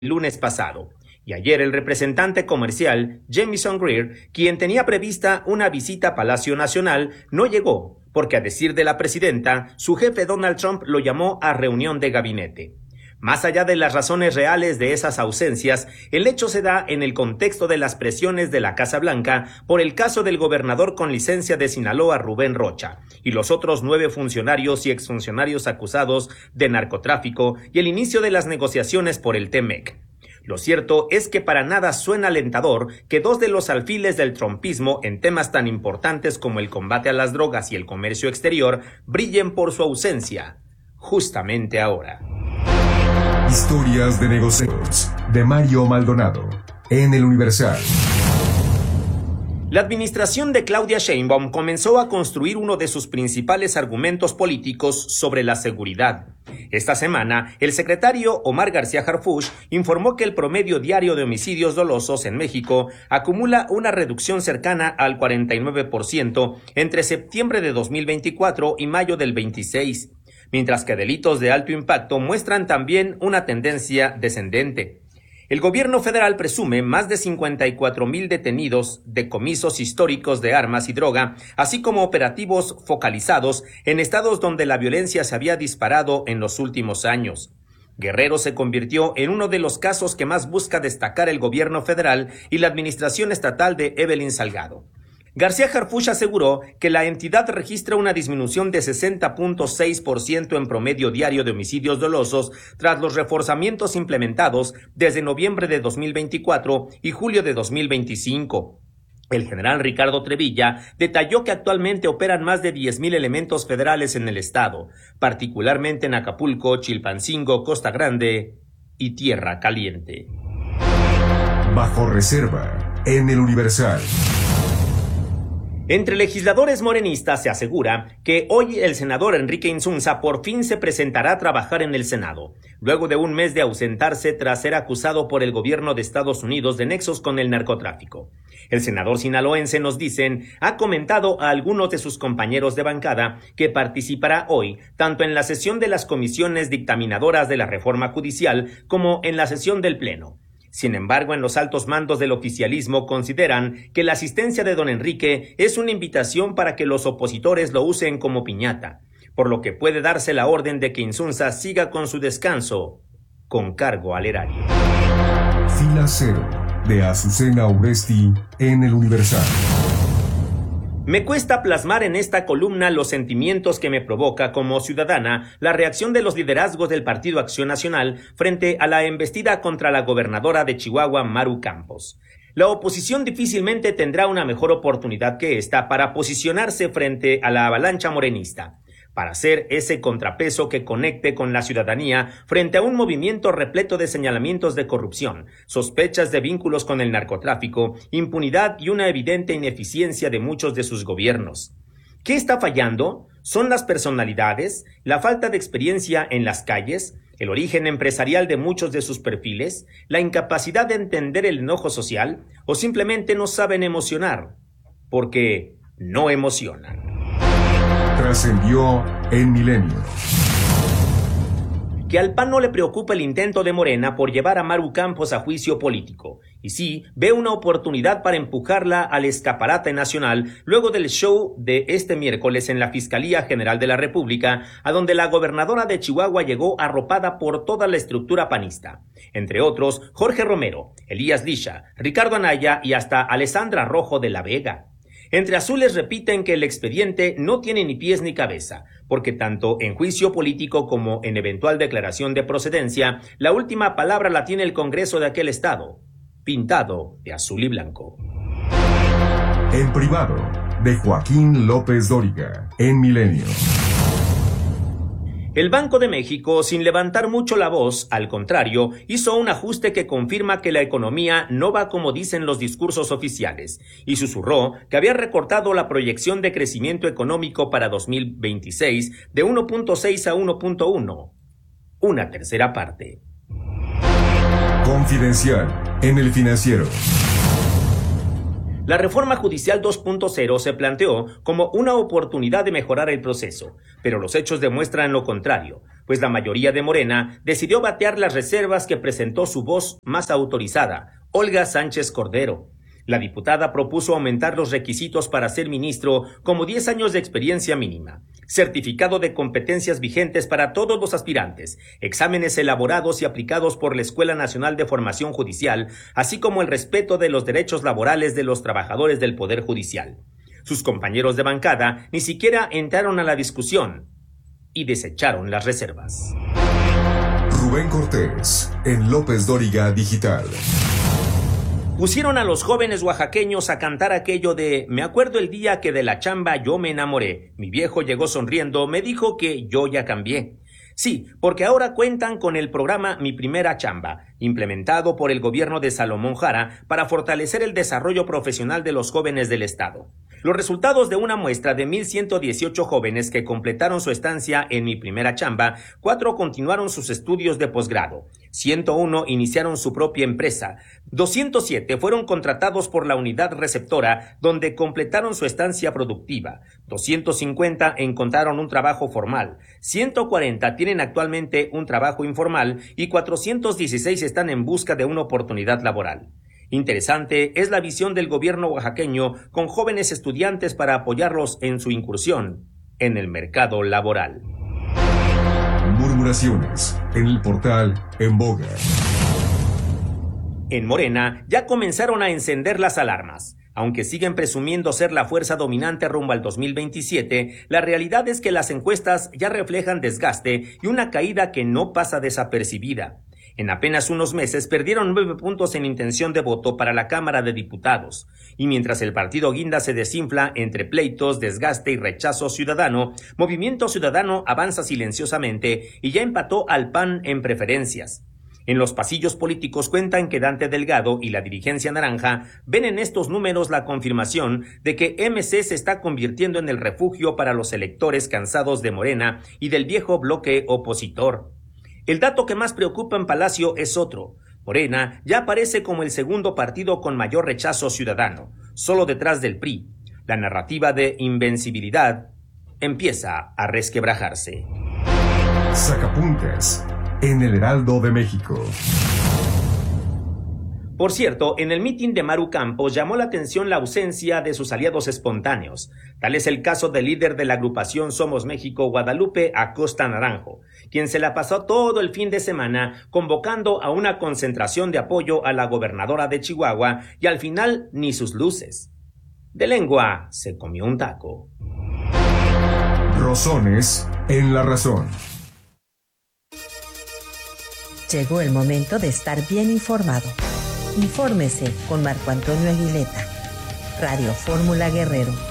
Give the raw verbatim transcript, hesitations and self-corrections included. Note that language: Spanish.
lunes pasado. Y ayer el representante comercial Jamieson Greer, quien tenía prevista una visita a Palacio Nacional, no llegó, porque a decir de la presidenta, su jefe Donald Trump lo llamó a reunión de gabinete. Más allá de las razones reales de esas ausencias, el hecho se da en el contexto de las presiones de la Casa Blanca por el caso del gobernador con licencia de Sinaloa, Rubén Rocha, y los otros nueve funcionarios y exfuncionarios acusados de narcotráfico y el inicio de las negociaciones por el T M E C. Lo cierto es que para nada suena alentador que dos de los alfiles del trumpismo en temas tan importantes como el combate a las drogas y el comercio exterior brillen por su ausencia, justamente ahora. Historias de negocios, de Mario Maldonado, en El Universal. La administración de Claudia Sheinbaum comenzó a construir uno de sus principales argumentos políticos sobre la seguridad. Esta semana, el secretario Omar García Harfuch informó que el promedio diario de homicidios dolosos en México acumula una reducción cercana al cuarenta y nueve por ciento entre septiembre de dos mil veinticuatro y mayo del veintiséis, mientras que delitos de alto impacto muestran también una tendencia descendente. El gobierno federal presume más de cincuenta y cuatro mil detenidos, decomisos históricos de armas y droga, así como operativos focalizados en estados donde la violencia se había disparado en los últimos años. Guerrero se convirtió en uno de los casos que más busca destacar el gobierno federal y la administración estatal de Evelyn Salgado. García Harfuch aseguró que la entidad registra una disminución de sesenta punto seis por ciento en promedio diario de homicidios dolosos tras los reforzamientos implementados desde noviembre de dos mil veinticuatro y julio de dos mil veinticinco. El general Ricardo Trevilla detalló que actualmente operan más de diez mil elementos federales en el estado, particularmente en Acapulco, Chilpancingo, Costa Grande y Tierra Caliente. Bajo reserva, en El Universal. Entre legisladores morenistas se asegura que hoy el senador Enrique Insunza por fin se presentará a trabajar en el Senado, luego de un mes de ausentarse tras ser acusado por el gobierno de Estados Unidos de nexos con el narcotráfico. El senador sinaloense, nos dicen, ha comentado a algunos de sus compañeros de bancada que participará hoy tanto en la sesión de las comisiones dictaminadoras de la reforma judicial como en la sesión del Pleno. Sin embargo, en los altos mandos del oficialismo consideran que la asistencia de don Enrique es una invitación para que los opositores lo usen como piñata, por lo que puede darse la orden de que Insunza siga con su descanso, con cargo al erario. Fila Cero, de Azucena Uresti, en El Universal. Me cuesta plasmar en esta columna los sentimientos que me provoca como ciudadana la reacción de los liderazgos del Partido Acción Nacional frente a la embestida contra la gobernadora de Chihuahua, Maru Campos. La oposición difícilmente tendrá una mejor oportunidad que esta para posicionarse frente a la avalancha morenista, para hacer ese contrapeso que conecte con la ciudadanía frente a un movimiento repleto de señalamientos de corrupción, sospechas de vínculos con el narcotráfico, impunidad y una evidente ineficiencia de muchos de sus gobiernos. ¿Qué está fallando? ¿Son las personalidades, la falta de experiencia en las calles, el origen empresarial de muchos de sus perfiles, la incapacidad de entender el enojo social o simplemente no saben emocionar? Porque no emocionan. Trascendió en Milenio. Que al P A N no le preocupa el intento de Morena por llevar a Maru Campos a juicio político, y sí ve una oportunidad para empujarla al escaparate nacional luego del show de este miércoles en la Fiscalía General de la República, a donde la gobernadora de Chihuahua llegó arropada por toda la estructura panista, entre otros Jorge Romero, Elías Lisha, Ricardo Anaya y hasta Alessandra Rojo de la Vega. Entre azules repiten que el expediente no tiene ni pies ni cabeza, porque tanto en juicio político como en eventual declaración de procedencia, la última palabra la tiene el Congreso de aquel estado, pintado de azul y blanco. En privado, de Joaquín López Dóriga, en Milenio. El Banco de México, sin levantar mucho la voz, al contrario, hizo un ajuste que confirma que la economía no va como dicen los discursos oficiales, y susurró que había recortado la proyección de crecimiento económico para dos mil veintiséis de uno punto seis a uno punto uno, una tercera parte. Confidencial, en El Financiero. La reforma judicial dos punto cero se planteó como una oportunidad de mejorar el proceso, pero los hechos demuestran lo contrario, pues la mayoría de Morena decidió batear las reservas que presentó su voz más autorizada, Olga Sánchez Cordero. La diputada propuso aumentar los requisitos para ser ministro como diez años de experiencia mínima, certificado de competencias vigentes para todos los aspirantes, exámenes elaborados y aplicados por la Escuela Nacional de Formación Judicial, así como el respeto de los derechos laborales de los trabajadores del Poder Judicial. Sus compañeros de bancada ni siquiera entraron a la discusión y desecharon las reservas. Rubén Cortés, en López Dóriga Digital. Pusieron a los jóvenes oaxaqueños a cantar aquello de «Me acuerdo el día que de la chamba yo me enamoré. Mi viejo llegó sonriendo, me dijo que yo ya cambié». Sí, porque ahora cuentan con el programa Mi Primera Chamba, implementado por el gobierno de Salomón Jara para fortalecer el desarrollo profesional de los jóvenes del estado. Los resultados de una muestra de mil ciento dieciocho jóvenes que completaron su estancia en Mi Primera Chamba, cuatro continuaron sus estudios de posgrado, ciento uno iniciaron su propia empresa, doscientos siete fueron contratados por la unidad receptora donde completaron su estancia productiva, doscientos cincuenta encontraron un trabajo formal, ciento cuarenta tienen actualmente un trabajo informal y cuatrocientos dieciséis están en busca de una oportunidad laboral. Interesante es la visión del gobierno oaxaqueño con jóvenes estudiantes para apoyarlos en su incursión en el mercado laboral. Murmuraciones en el portal En Boga. En Morena ya comenzaron a encender las alarmas. Aunque siguen presumiendo ser la fuerza dominante rumbo al dos mil veintisiete, la realidad es que las encuestas ya reflejan desgaste y una caída que no pasa desapercibida. En apenas unos meses perdieron nueve puntos en intención de voto para la Cámara de Diputados. Y mientras el partido Guinda se desinfla entre pleitos, desgaste y rechazo ciudadano, Movimiento Ciudadano avanza silenciosamente y ya empató al P A N en preferencias. En los pasillos políticos cuentan que Dante Delgado y la dirigencia naranja ven en estos números la confirmación de que M C se está convirtiendo en el refugio para los electores cansados de Morena y del viejo bloque opositor. El dato que más preocupa en Palacio es otro. Morena ya aparece como el segundo partido con mayor rechazo ciudadano, solo detrás del P R I. La narrativa de invencibilidad empieza a resquebrajarse. Sacapuntas en el Heraldo de México. Por cierto, en el mitin de Maru Campos llamó la atención la ausencia de sus aliados espontáneos. Tal es el caso del líder de la agrupación Somos México, Guadalupe Acosta Naranjo, quien se la pasó todo el fin de semana convocando a una concentración de apoyo a la gobernadora de Chihuahua y al final ni sus luces. De lengua se comió un taco. Rosones en la razón. Llegó el momento de estar bien informado. Infórmese con Marco Antonio Aguileta. Radio Fórmula Guerrero.